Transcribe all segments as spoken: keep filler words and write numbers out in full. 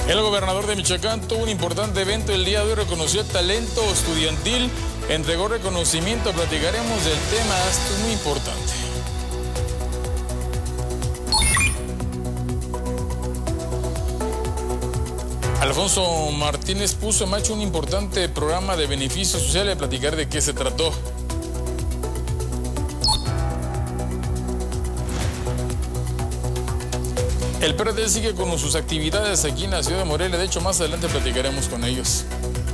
El gobernador de Michoacán tuvo un importante evento el día de hoy, reconoció el talento estudiantil, entregó reconocimiento, platicaremos del tema, esto es muy importante. Alfonso Martínez puso en marcha un importante programa de beneficios sociales, a platicar de qué se trató. El P R D sigue con sus actividades aquí en la ciudad de Morelia, de hecho más adelante platicaremos con ellos.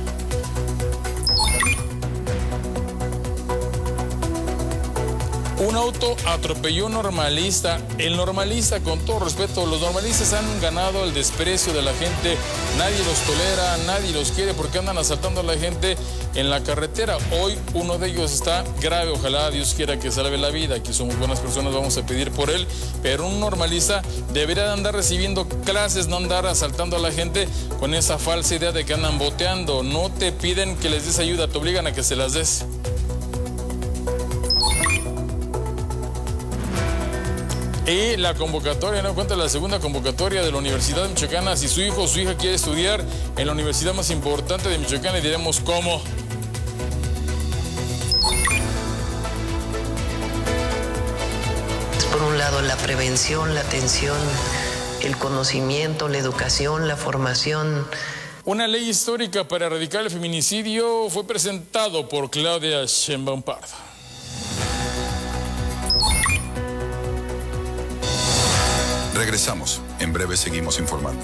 Un auto atropelló a un normalista. El normalista, con todo respeto, los normalistas han ganado el desprecio de la gente. Nadie los tolera, nadie los quiere porque andan asaltando a la gente en la carretera. Hoy uno de ellos está grave, ojalá Dios quiera que salve la vida. Aquí somos buenas personas, vamos a pedir por él. Pero un normalista debería de andar recibiendo clases, no andar asaltando a la gente con esa falsa idea de que andan boteando. No te piden que les des ayuda, te obligan a que se las des. Y la convocatoria, no cuenta la segunda convocatoria de la Universidad Michoacana. Si su hijo o su hija quiere estudiar en la universidad más importante de Michoacán, le diremos cómo. Por un lado, la prevención, la atención, el conocimiento, la educación, la formación. Una ley histórica para erradicar el feminicidio fue presentado por Claudia Sheinbaum Pardo. Regresamos. En breve seguimos informando.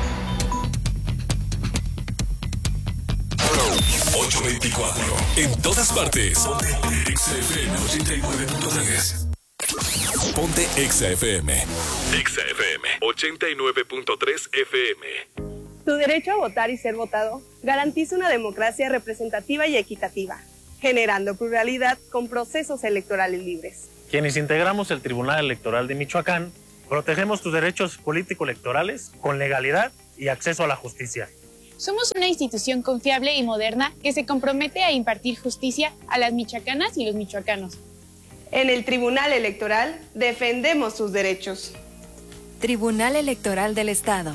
ocho veinticuatro. En todas partes. Ponte Exa F M ochenta y nueve punto tres. Ponte Exa F M. Exa F M ochenta y nueve punto tres F M. Tu derecho a votar y ser votado garantiza una democracia representativa y equitativa, generando pluralidad con procesos electorales libres. Quienes integramos el Tribunal Electoral de Michoacán, protegemos tus derechos político-electorales con legalidad y acceso a la justicia. Somos una institución confiable y moderna que se compromete a impartir justicia a las michoacanas y los michoacanos. En el Tribunal Electoral defendemos tus derechos. Tribunal Electoral del Estado.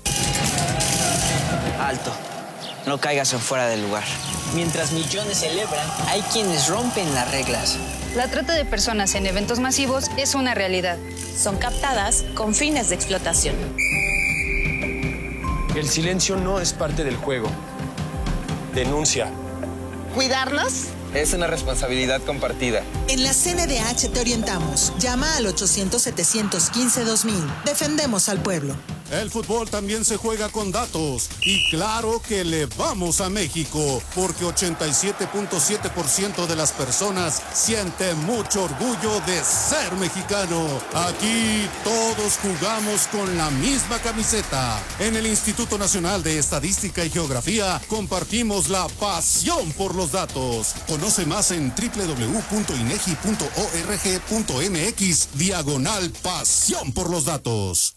Alto, no caigas en fuera del lugar. Mientras millones celebran, hay quienes rompen las reglas. La trata de personas en eventos masivos es una realidad. Son captadas con fines de explotación. El silencio no es parte del juego. Denuncia. ¿Cuidarnos? Es una responsabilidad compartida. En la C N D H te orientamos. Llama al ochocientos, setecientos quince, dos mil. Defendemos al pueblo. El fútbol también se juega con datos. Y claro que le vamos a México, porque ochenta y siete punto siete por ciento de las personas siente mucho orgullo de ser mexicano. Aquí todos jugamos con la misma camiseta. En el Instituto Nacional de Estadística y Geografía compartimos la pasión por los datos. Conoce más en doble u doble u doble u punto inegi punto org punto m x diagonal pasión por los datos.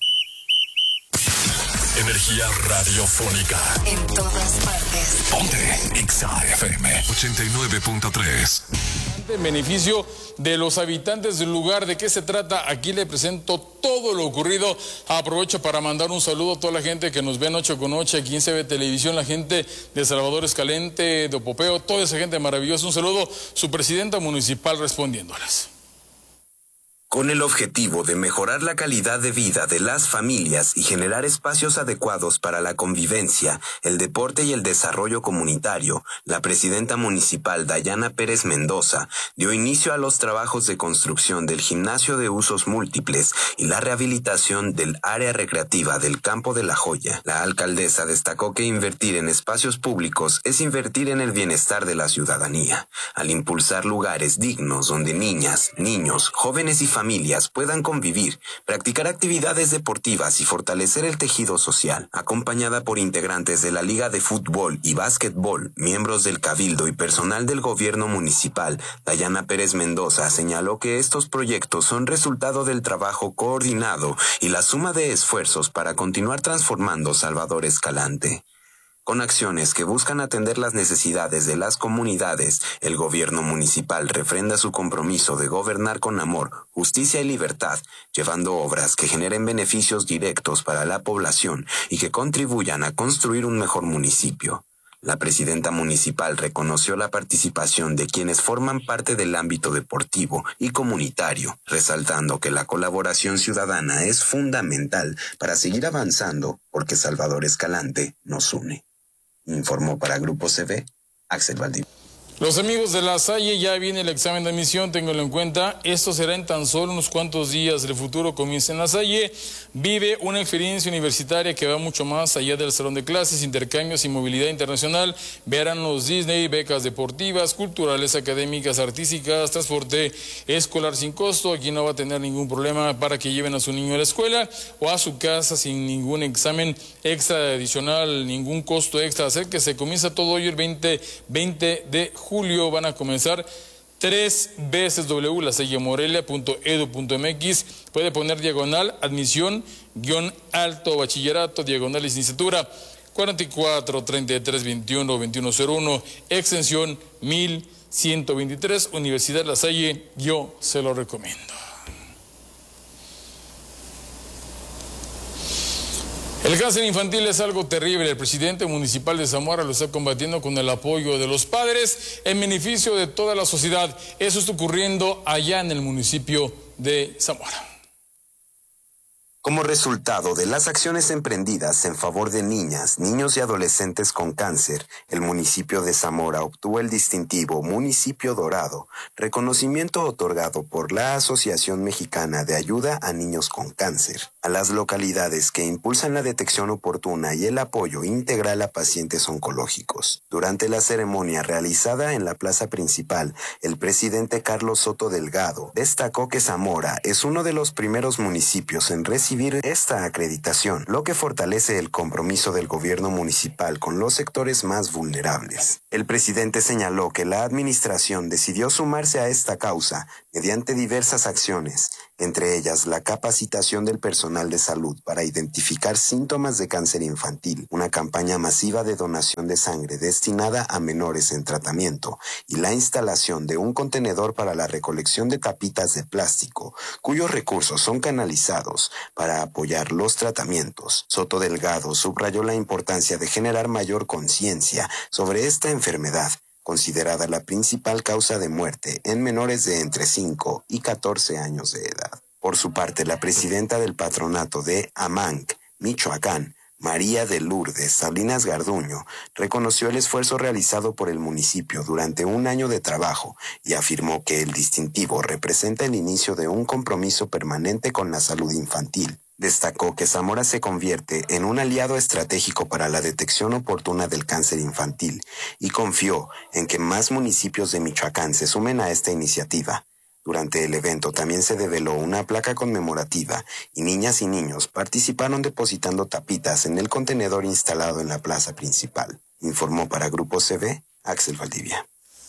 Energía radiofónica. En todas partes. Ponte Exa F M ochenta y nueve punto tres. En beneficio de los habitantes del lugar, ¿de qué se trata? Aquí le presento todo lo ocurrido. Aprovecho para mandar un saludo a toda la gente que nos ve noche con noche aquí en C B Televisión, la gente de Salvador Escalente, de Popeo, toda esa gente maravillosa. Un saludo, su presidenta municipal respondiéndoles. Con el objetivo de mejorar la calidad de vida de las familias y generar espacios adecuados para la convivencia, el deporte y el desarrollo comunitario, la presidenta municipal Dayana Pérez Mendoza dio inicio a los trabajos de construcción del gimnasio de usos múltiples y la rehabilitación del área recreativa del Campo de la Joya. La alcaldesa destacó que invertir en espacios públicos es invertir en el bienestar de la ciudadanía, al impulsar lugares dignos donde niñas, niños, jóvenes y familias familias puedan convivir, practicar actividades deportivas y fortalecer el tejido social. Acompañada por integrantes de la Liga de Fútbol y Básquetbol, miembros del Cabildo y personal del gobierno municipal, Dayana Pérez Mendoza señaló que estos proyectos son resultado del trabajo coordinado y la suma de esfuerzos para continuar transformando Salvador Escalante. Con acciones que buscan atender las necesidades de las comunidades, el gobierno municipal refrenda su compromiso de gobernar con amor, justicia y libertad, llevando obras que generen beneficios directos para la población y que contribuyan a construir un mejor municipio. La presidenta municipal reconoció la participación de quienes forman parte del ámbito deportivo y comunitario, resaltando que la colaboración ciudadana es fundamental para seguir avanzando porque Salvador Escalante nos une. Informó para Grupo C V, Axel Valdivia. Los amigos de La Salle, ya viene el examen de admisión, ténganlo en cuenta. Esto será en tan solo unos cuantos días. El futuro comienza en La Salle. Vive una experiencia universitaria que va mucho más allá del salón de clases, intercambios y movilidad internacional. Verán los Disney, becas deportivas, culturales, académicas, artísticas, transporte escolar sin costo. Aquí no va a tener ningún problema para que lleven a su niño a la escuela o a su casa sin ningún examen extra adicional, ningún costo extra. Acérquese, comienza todo hoy el veinte de julio. Van a comenzar tres veces w lasallemorelia punto edu punto mx. Puede poner diagonal admisión guión alto bachillerato diagonal licenciatura cuarenta y cuatro, treinta y tres, veintiuno, veintiuno cero uno, extensión mil ciento veintitrés, Universidad La Salle. Yo se lo recomiendo. El cáncer infantil es algo terrible. El presidente municipal de Zamora lo está combatiendo con el apoyo de los padres en beneficio de toda la sociedad. Eso está ocurriendo allá en el municipio de Zamora. Como resultado de las acciones emprendidas en favor de niñas, niños y adolescentes con cáncer, el municipio de Zamora obtuvo el distintivo Municipio Dorado, reconocimiento otorgado por la Asociación Mexicana de Ayuda a Niños con Cáncer, a las localidades que impulsan la detección oportuna y el apoyo integral a pacientes oncológicos. Durante la ceremonia realizada en la plaza principal, el presidente Carlos Soto Delgado destacó que Zamora es uno de los primeros municipios en recibir esta acreditación, lo que fortalece el compromiso del gobierno municipal con los sectores más vulnerables. El presidente señaló que la administración decidió sumarse a esta causa mediante diversas acciones, entre ellas la capacitación del personal de salud para identificar síntomas de cáncer infantil, una campaña masiva de donación de sangre destinada a menores en tratamiento y la instalación de un contenedor para la recolección de tapitas de plástico, cuyos recursos son canalizados para apoyar los tratamientos. Soto Delgado subrayó la importancia de generar mayor conciencia sobre esta enfermedad, considerada la principal causa de muerte en menores de entre cinco y catorce años de edad. Por su parte, la presidenta del patronato de Amanc, Michoacán, María de Lourdes Salinas Garduño, reconoció el esfuerzo realizado por el municipio durante un año de trabajo y afirmó que el distintivo representa el inicio de un compromiso permanente con la salud infantil. Destacó que Zamora se convierte en un aliado estratégico para la detección oportuna del cáncer infantil y confió en que más municipios de Michoacán se sumen a esta iniciativa. Durante el evento también se develó una placa conmemorativa y niñas y niños participaron depositando tapitas en el contenedor instalado en la plaza principal. Informó para Grupo C V, Axel Valdivia.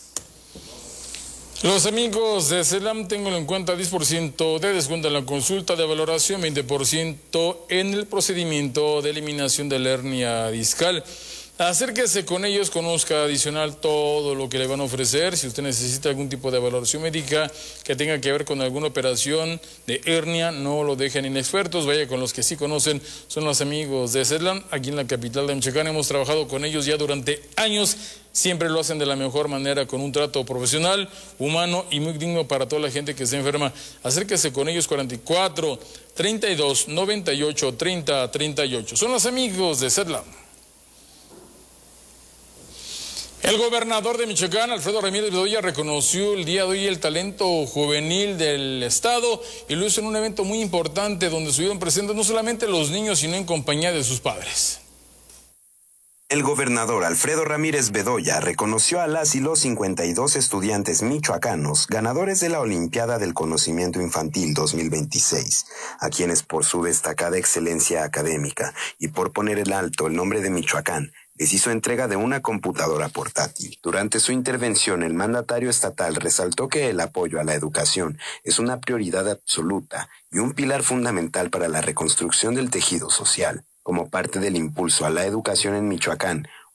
Los amigos de CELAM, tenganlo en cuenta, diez por ciento de descuento en la consulta de valoración, veinte por ciento en el procedimiento de eliminación de la hernia discal. Acérquese con ellos, conozca adicional todo lo que le van a ofrecer. Si usted necesita algún tipo de valoración médica que tenga que ver con alguna operación de hernia, no lo dejen inexpertos, vaya con los que sí conocen, son los amigos de CELAM. Aquí en la capital de Michoacán hemos trabajado con ellos ya durante años, siempre lo hacen de la mejor manera, con un trato profesional, humano y muy digno para toda la gente que está enferma. Acérquese con ellos, cuarenta y cuatro, treinta y dos, noventa y ocho, treinta, treinta y ocho. Son los amigos de CELAM. El gobernador de Michoacán, Alfredo Ramírez Bedoya, reconoció el día de hoy el talento juvenil del estado y lo hizo en un evento muy importante donde estuvieron presentes no solamente los niños, sino en compañía de sus padres. El gobernador Alfredo Ramírez Bedoya reconoció a las y los cincuenta y dos estudiantes michoacanos ganadores de la Olimpiada del Conocimiento Infantil dos mil veintiséis, a quienes por su destacada excelencia académica y por poner en alto el nombre de Michoacán, les hizo entrega de una computadora portátil. Durante su intervención, el mandatario estatal resaltó que el apoyo a la educación es una prioridad absoluta y un pilar fundamental para la reconstrucción del tejido social. Como parte del impulso a la educación en Michoacán,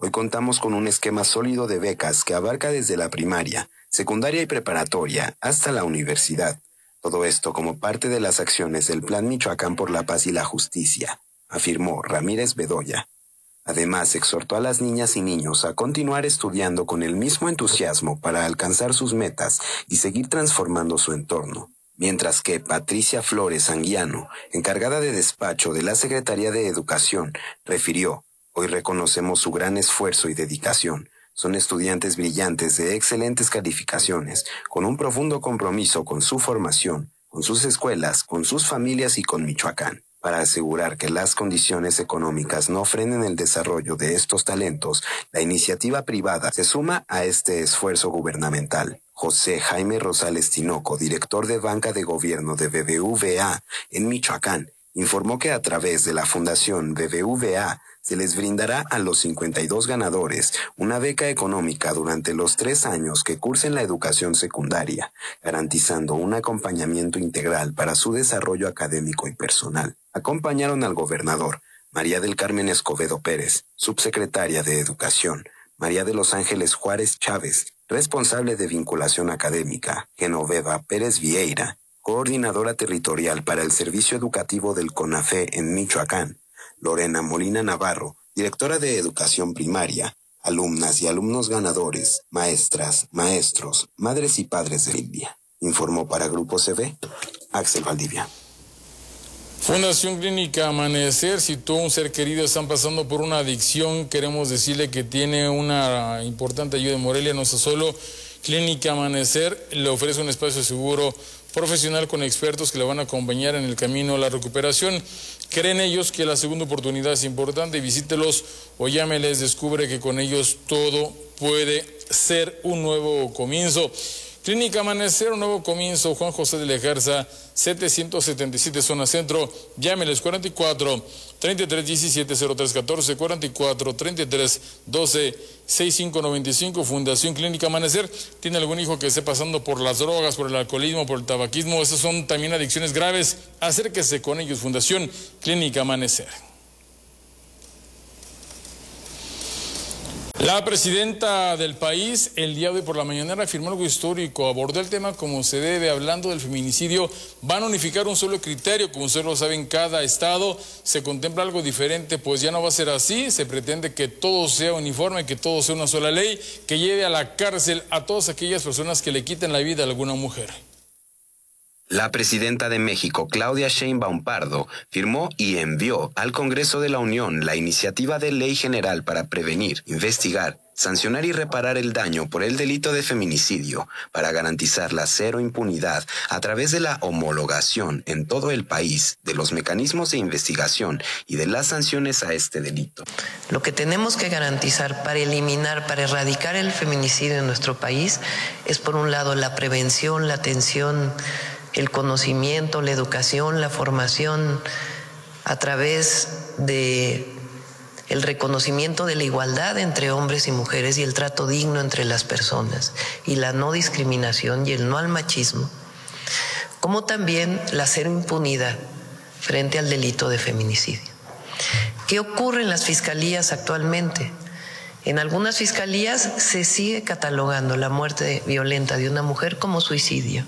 Hoy contamos con un esquema sólido de becas que abarca desde la primaria, secundaria y preparatoria hasta la universidad. Todo esto como parte de las acciones del Plan Michoacán por la Paz y la Justicia, afirmó Ramírez Bedoya. Además, exhortó a las niñas y niños a continuar estudiando con el mismo entusiasmo para alcanzar sus metas y seguir transformando su entorno. Mientras que Patricia Flores Anguiano, encargada de despacho de la Secretaría de Educación, refirió: hoy reconocemos su gran esfuerzo y dedicación. Son estudiantes brillantes de excelentes calificaciones, con un profundo compromiso con su formación, con sus escuelas, con sus familias y con Michoacán. Para asegurar que las condiciones económicas no frenen el desarrollo de estos talentos, la iniciativa privada se suma a este esfuerzo gubernamental. José Jaime Rosales Tinoco, director de Banca de Gobierno de B B V A en Michoacán, informó que a través de la Fundación B B V A se les brindará a los cincuenta y dos ganadores una beca económica durante los tres años que cursen la educación secundaria, garantizando un acompañamiento integral para su desarrollo académico y personal. Acompañaron al gobernador María del Carmen Escobedo Pérez, subsecretaria de Educación, María de los Ángeles Juárez Chávez, responsable de vinculación académica, Genoveva Pérez Vieira, coordinadora territorial para el Servicio Educativo del CONAFE en Michoacán, Lorena Molina Navarro, directora de Educación Primaria, alumnas y alumnos ganadores, maestras, maestros, madres y padres de Libia. Informó para Grupo C V, Axel Valdivia. Fundación Clínica Amanecer, si tú o un ser querido están pasando por una adicción, queremos decirle que tiene una importante ayuda en Morelia. No está solo. Clínica Amanecer le ofrece un espacio seguro, profesional con expertos que le van a acompañar en el camino a la recuperación. Creen ellos que la segunda oportunidad es importante. Visítelos o llámeles, descubre que con ellos todo puede ser un nuevo comienzo. Clínica Amanecer, un nuevo comienzo, Juan José de la Garza, setecientos setenta y siete Zona Centro. Llámeles cuarenta y cuatro, treinta y tres diecisiete, cero tres catorce, cuarenta y cuatro, treinta y tres doce, sesenta y cinco noventa y cinco. Fundación Clínica Amanecer. ¿Tiene algún hijo que esté pasando por las drogas, por el alcoholismo, por el tabaquismo? Esas son también adicciones graves. Acérquese con ellos. Fundación Clínica Amanecer. La presidenta del país el día de hoy por la mañana afirmó algo histórico, abordó el tema como se debe, hablando del feminicidio. Van a unificar un solo criterio, como ustedes lo saben, cada estado se contempla algo diferente, pues ya no va a ser así. Se pretende que todo sea uniforme, que todo sea una sola ley, que lleve a la cárcel a todas aquellas personas que le quiten la vida a alguna mujer. La presidenta de México, Claudia Sheinbaum Pardo, firmó y envió al Congreso de la Unión la iniciativa de Ley General para prevenir, investigar, sancionar y reparar el daño por el delito de feminicidio, para garantizar la cero impunidad a través de la homologación en todo el país de los mecanismos de investigación y de las sanciones a este delito. Lo que tenemos que garantizar para eliminar, para erradicar el feminicidio en nuestro país es, por un lado, la prevención, la atención, el conocimiento, la educación, la formación a través de el reconocimiento de la igualdad entre hombres y mujeres y el trato digno entre las personas y la no discriminación y el no al machismo, como también la cero impunidad frente al delito de feminicidio. ¿Qué ocurre en las fiscalías actualmente? En algunas fiscalías se sigue catalogando la muerte violenta de una mujer como suicidio,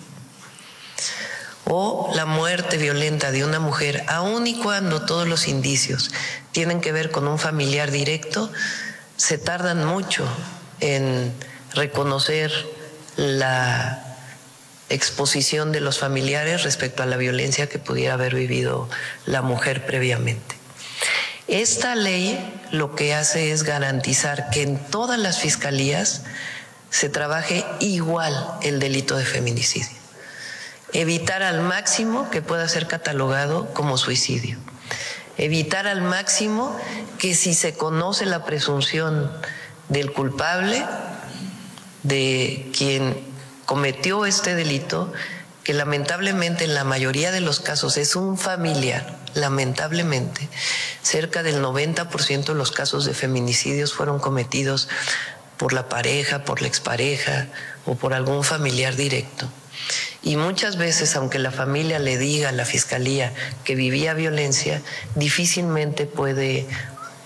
o la muerte violenta de una mujer, aun y cuando todos los indicios tienen que ver con un familiar directo, se tardan mucho en reconocer la exposición de los familiares respecto a la violencia que pudiera haber vivido la mujer previamente. Esta ley lo que hace es garantizar que en todas las fiscalías se trabaje igual el delito de feminicidio. Evitar al máximo que pueda ser catalogado como suicidio. Evitar al máximo que, si se conoce la presunción del culpable, de quien cometió este delito, que lamentablemente en la mayoría de los casos es un familiar, lamentablemente, cerca del noventa por ciento de los casos de feminicidios fueron cometidos por la pareja, por la expareja o por algún familiar directo. Y muchas veces, aunque la familia le diga a la fiscalía que vivía violencia, difícilmente puede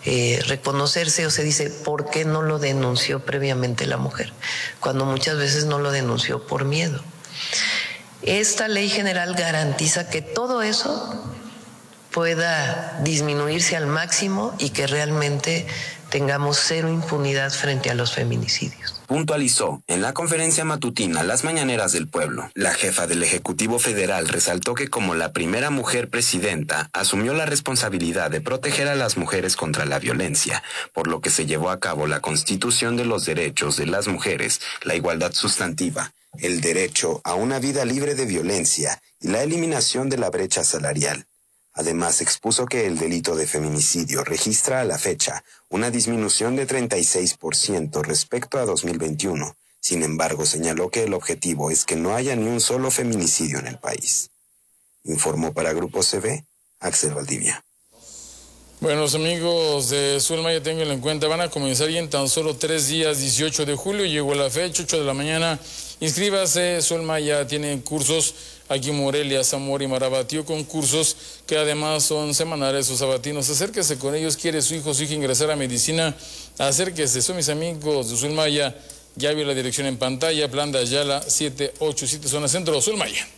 eh, reconocerse, o se dice, ¿por qué no lo denunció previamente la mujer? Cuando muchas veces no lo denunció por miedo. Esta ley general garantiza que todo eso pueda disminuirse al máximo y que realmente tengamos cero impunidad frente a los feminicidios. Puntualizó en la conferencia matutina Las Mañaneras del Pueblo. La jefa del Ejecutivo Federal resaltó que como la primera mujer presidenta asumió la responsabilidad de proteger a las mujeres contra la violencia, por lo que se llevó a cabo la Constitución de los Derechos de las Mujeres, la igualdad sustantiva, el derecho a una vida libre de violencia y la eliminación de la brecha salarial. Además, expuso que el delito de feminicidio registra a la fecha una disminución de treinta y seis por ciento respecto a dos mil veintiuno. Sin embargo, señaló que el objetivo es que no haya ni un solo feminicidio en el país. Informó para Grupo C V, Axel Valdivia. Bueno, los amigos de Zulmaya, tenganlo en cuenta, van a comenzar ya en tan solo tres días, dieciocho de julio, llegó la fecha, ocho de la mañana. Inscríbase, Zulmaya tiene cursos aquí en Morelia, Zamora y Marabatío, con cursos que además son semanales o sabatinos. Acérquese con ellos, quiere su hijo, su hija ingresar a medicina, acérquese, son mis amigos de Zulmaya, ya vio la dirección en pantalla, Plan de Ayala, siete ocho siete, zona centro, Zulmaya.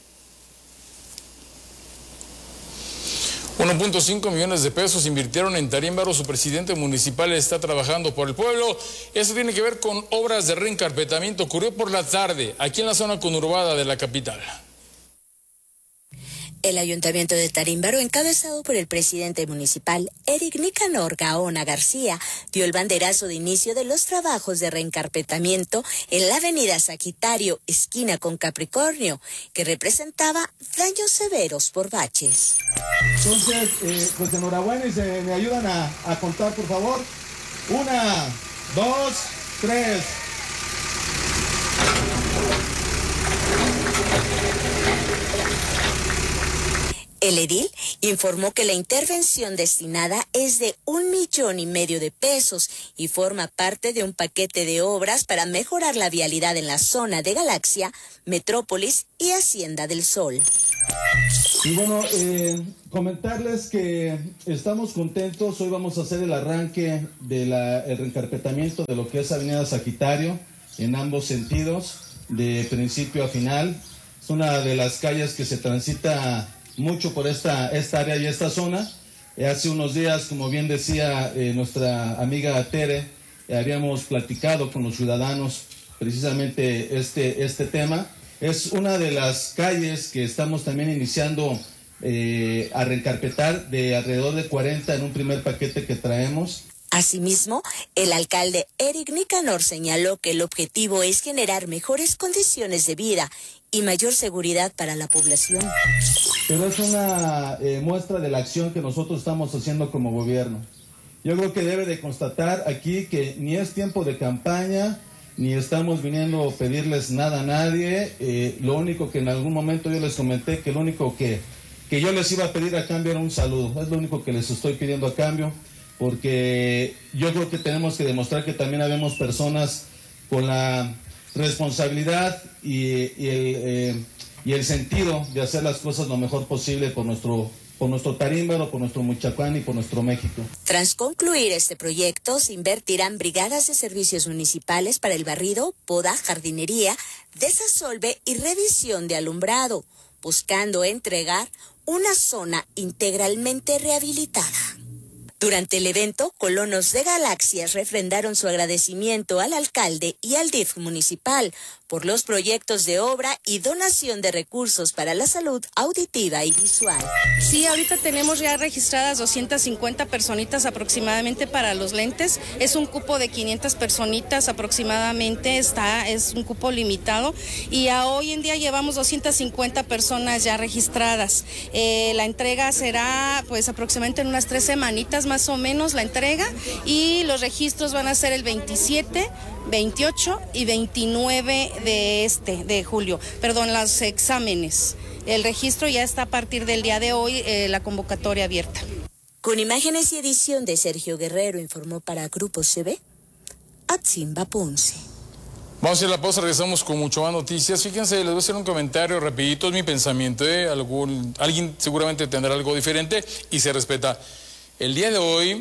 uno punto cinco millones de pesos invirtieron en Tarímbaro. Su presidente municipal está trabajando por el pueblo. Eso tiene que ver con obras de reencarpetamiento. Ocurrió por la tarde, aquí en la zona conurbada de la capital. El Ayuntamiento de Tarímbaro, encabezado por el presidente municipal, Eric Nicanor Gaona García, dio el banderazo de inicio de los trabajos de reencarpetamiento en la avenida Sagitario, esquina con Capricornio, que representaba daños severos por baches. Entonces, eh, pues enhorabuena y se me ayudan a, a contar, por favor. Una, dos, tres. El edil informó que la intervención destinada es de un millón y medio de pesos y forma parte de un paquete de obras para mejorar la vialidad en la zona de Galaxia, Metrópolis y Hacienda del Sol. Y bueno, eh, comentarles que estamos contentos. Hoy vamos a hacer el arranque del reencarpetamiento de lo que es Avenida Sagitario en ambos sentidos, de principio a final. Es una de las calles que se transita mucho por esta, esta área y esta zona. Eh, hace unos días, como bien decía eh, nuestra amiga Tere, eh, habíamos platicado con los ciudadanos precisamente este, este tema. Es una de las calles que estamos también iniciando eh, a reencarpetar, de alrededor de cuarenta en un primer paquete que traemos. Asimismo, el alcalde Eric Nicanor señaló que el objetivo es generar mejores condiciones de vida y mayor seguridad para la población. Pero es una eh, muestra de la acción que nosotros estamos haciendo como gobierno. Yo creo que debe de constatar aquí que ni es tiempo de campaña, ni estamos viniendo a pedirles nada a nadie. Eh, lo único que en algún momento yo les comenté, que lo único que, que yo les iba a pedir a cambio era un saludo. Es lo único que les estoy pidiendo a cambio, porque yo creo que tenemos que demostrar que también habemos personas con la responsabilidad y, y, el, eh, y el sentido de hacer las cosas lo mejor posible por nuestro, por nuestro Tarímbaro, por nuestro Michoacán y por nuestro México. Tras concluir este proyecto, se invertirán brigadas de servicios municipales para el barrido, poda, jardinería, desasolve y revisión de alumbrado, buscando entregar una zona integralmente rehabilitada. Durante el evento, colonos de Galaxias refrendaron su agradecimiento al alcalde y al D I F municipal por los proyectos de obra y donación de recursos para la salud auditiva y visual. Sí, ahorita tenemos ya registradas doscientas cincuenta personitas aproximadamente para los lentes. Es un cupo de quinientas personitas aproximadamente, está, es un cupo limitado y a hoy en día llevamos doscientas cincuenta personas ya registradas. Eh, la entrega será pues aproximadamente en unas tres semanitas más o menos la entrega, y los registros van a ser el veintisiete, veintiocho y veintinueve de este, de julio, perdón, los exámenes. El registro ya está a partir del día de hoy, eh, la convocatoria abierta. Con imágenes y edición de Sergio Guerrero, informó para Grupo C V, Atsimba Ponce. Vamos a ir a la pausa, regresamos con mucho más noticias. Fíjense, les voy a hacer un comentario rapidito, es mi pensamiento, ¿eh? Algún, alguien seguramente tendrá algo diferente y se respeta. El día de hoy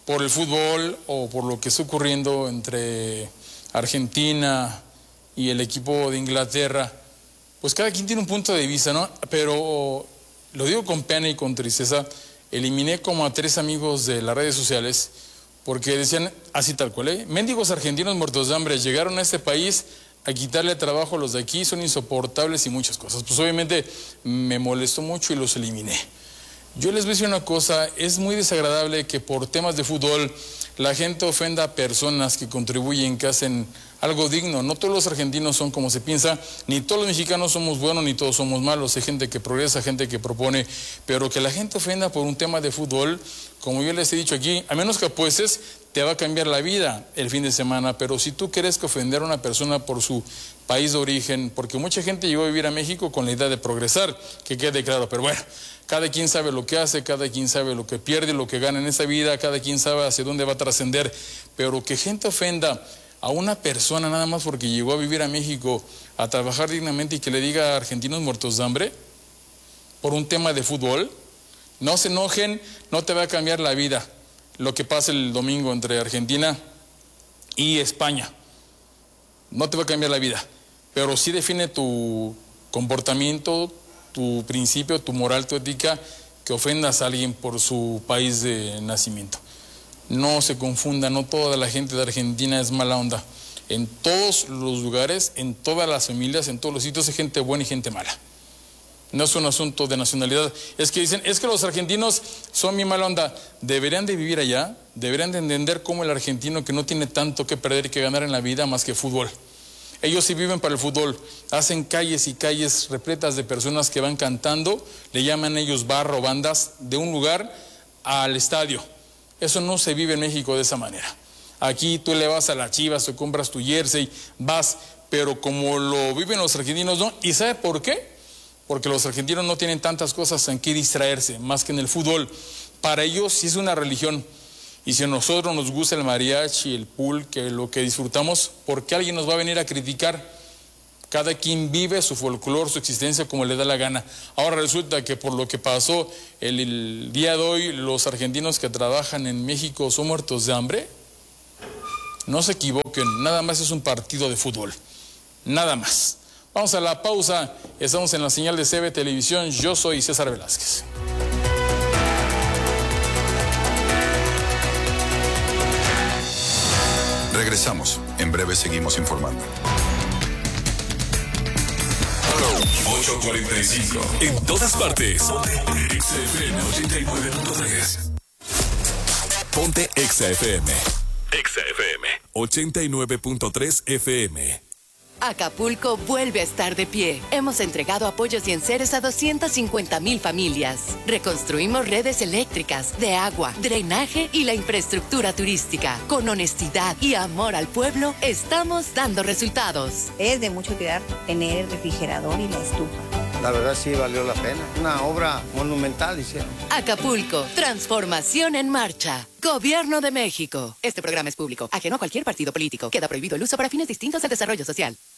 por el fútbol o por lo que está ocurriendo entre Argentina y el equipo de Inglaterra, pues cada quien tiene un punto de vista, ¿no? Pero lo digo con pena y con tristeza, eliminé como a tres amigos de las redes sociales porque decían así tal cual, ¿eh? Mendigos argentinos muertos de hambre llegaron a este país a quitarle trabajo a los de aquí, son insoportables y muchas cosas. Pues obviamente me molestó mucho y los eliminé. Yo les voy a decir una cosa, es muy desagradable que por temas de fútbol la gente ofenda a personas que contribuyen, que hacen algo digno. No todos los argentinos son como se piensa, ni todos los mexicanos somos buenos, ni todos somos malos. Hay gente que progresa, gente que propone, pero que la gente ofenda por un tema de fútbol, como yo les he dicho aquí, a menos que apuestes, te va a cambiar la vida el fin de semana. Pero si tú quieres que ofender a una persona por su país de origen, porque mucha gente llegó a vivir a México con la idea de progresar, que quede claro, pero bueno, cada quien sabe lo que hace, cada quien sabe lo que pierde, lo que gana en esa vida, cada quien sabe hacia dónde va a trascender, pero que gente ofenda a una persona nada más porque llegó a vivir a México, a trabajar dignamente y que le diga a argentinos muertos de hambre por un tema de fútbol, no se enojen, no te va a cambiar la vida lo que pasa el domingo entre Argentina y España, no te va a cambiar la vida, pero sí define tu comportamiento, tu principio, tu moral, tu ética, que ofendas a alguien por su país de nacimiento. No se confunda, no toda la gente de Argentina es mala onda. En todos los lugares, en todas las familias, en todos los sitios hay gente buena y gente mala. No es un asunto de nacionalidad. Es que dicen, es que los argentinos son mi mala onda. Deberían de vivir allá, deberían de entender cómo el argentino que no tiene tanto que perder y que ganar en la vida más que fútbol. Ellos sí viven para el fútbol, hacen calles y calles repletas de personas que van cantando, le llaman ellos barro, bandas, de un lugar al estadio. Eso no se vive en México de esa manera. Aquí tú le vas a las Chivas, tú compras tu jersey, vas, pero como lo viven los argentinos, no. ¿Y sabe por qué? Porque los argentinos no tienen tantas cosas en que distraerse, más que en el fútbol. Para ellos sí es una religión. Y si a nosotros nos gusta el mariachi, el pulque, lo que disfrutamos, ¿por qué alguien nos va a venir a criticar? Cada quien vive su folclore, su existencia como le da la gana. Ahora resulta que por lo que pasó el, el día de hoy, los argentinos que trabajan en México son muertos de hambre. No se equivoquen, nada más es un partido de fútbol. Nada más. Vamos a la pausa. Estamos en la señal de C B Televisión. Yo soy César Velázquez. Regresamos. En breve seguimos informando. ocho cuarenta y cinco. En todas partes. Ponte Exa F M ochenta y nueve punto tres. Ponte Exa F M. Exa F M ochenta y nueve punto tres F M. Acapulco vuelve a estar de pie. Hemos entregado apoyos y enseres a doscientas cincuenta mil familias. Reconstruimos redes eléctricas, de agua, drenaje y la infraestructura turística. Con honestidad y amor al pueblo, estamos dando resultados. Es de mucho cuidar tener el refrigerador y la estufa. La verdad sí valió la pena. Una obra monumental hicieron. Acapulco, transformación en marcha. Gobierno de México. Este programa es público, ajeno a cualquier partido político. Queda prohibido el uso para fines distintos al desarrollo social.